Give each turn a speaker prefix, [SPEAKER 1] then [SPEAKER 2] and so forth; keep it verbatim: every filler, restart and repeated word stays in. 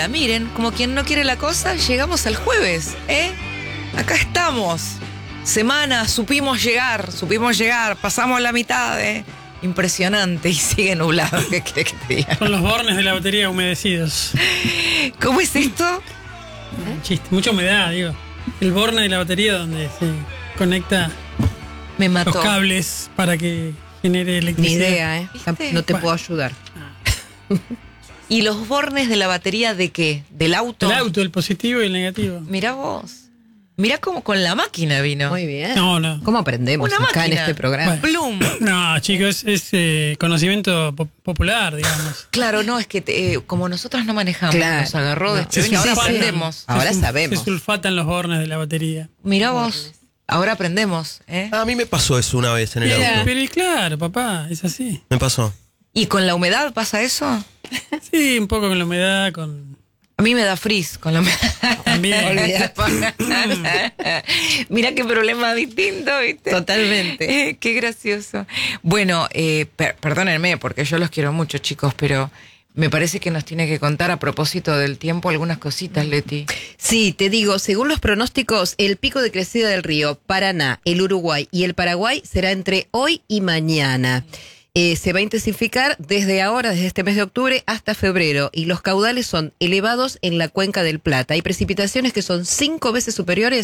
[SPEAKER 1] la miren, como quien no quiere la cosa, llegamos al jueves, ¿eh? Acá estamos. Semana, supimos llegar, supimos llegar, pasamos la mitad, ¿eh? Impresionante, y sigue nublado. ¿Qué querés que te diga?
[SPEAKER 2] Con los bornes de la batería humedecidos.
[SPEAKER 1] ¿Cómo es esto?
[SPEAKER 2] Chiste, mucha humedad, digo. El borne de la batería donde se conecta
[SPEAKER 1] Me mató.
[SPEAKER 2] los cables para que genere
[SPEAKER 3] Ni
[SPEAKER 2] electricidad.
[SPEAKER 3] idea, ¿eh?
[SPEAKER 1] ¿Viste?
[SPEAKER 3] No te
[SPEAKER 2] Bueno.
[SPEAKER 3] puedo ayudar.
[SPEAKER 1] ¿Y los bornes de la batería de qué? ¿Del auto?
[SPEAKER 2] El auto, el positivo y el negativo.
[SPEAKER 1] Mirá vos. Mirá cómo con la máquina vino.
[SPEAKER 3] Muy bien.
[SPEAKER 2] No, no.
[SPEAKER 3] ¿Cómo aprendemos
[SPEAKER 1] Una
[SPEAKER 3] acá
[SPEAKER 1] máquina.
[SPEAKER 3] en este programa?
[SPEAKER 2] Bueno.
[SPEAKER 1] Plum.
[SPEAKER 2] No, chicos, es eh, conocimiento po- popular, digamos.
[SPEAKER 1] Claro, no, es que te- eh, como nosotros no manejamos,
[SPEAKER 3] Claro.
[SPEAKER 1] nos agarró
[SPEAKER 3] No.
[SPEAKER 1] desprevenidos.
[SPEAKER 2] Se
[SPEAKER 1] Ahora
[SPEAKER 2] sulfatan.
[SPEAKER 1] aprendemos.
[SPEAKER 3] Ahora
[SPEAKER 2] Se sul-
[SPEAKER 3] sabemos.
[SPEAKER 2] Se sulfatan los bornes de la batería.
[SPEAKER 1] Mirá vos. Ahora aprendemos, ¿eh?
[SPEAKER 4] A mí me pasó eso una vez en el
[SPEAKER 3] Mira.
[SPEAKER 4] auto.
[SPEAKER 2] Pero y claro, papá, es así.
[SPEAKER 4] Me pasó.
[SPEAKER 1] ¿Y con la humedad pasa eso?
[SPEAKER 2] Sí, un poco con la humedad, con...
[SPEAKER 1] A mí me da frizz con la humedad.
[SPEAKER 2] También.
[SPEAKER 1] Mirá qué problema distinto, ¿viste?
[SPEAKER 3] Totalmente.
[SPEAKER 1] Eh, qué gracioso. Bueno, eh, per- perdónenme, porque yo los quiero mucho, chicos, pero me parece que nos tiene que contar a propósito del tiempo algunas cositas, Leti.
[SPEAKER 3] Sí, te digo, según los pronósticos, el pico de crecida del río Paraná, el Uruguay y el Paraguay será entre hoy y mañana. Eh, se va a intensificar desde ahora, desde este mes de octubre hasta febrero, y los caudales son elevados en la cuenca del Plata. Hay precipitaciones que son cinco veces superiores